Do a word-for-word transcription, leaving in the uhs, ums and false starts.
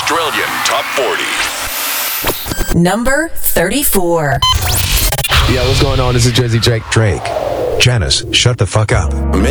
Australian Top forty. Number thirty-four. Yo, what's going on? This is Drizzy Drake. Drake. Janice, shut the fuck up.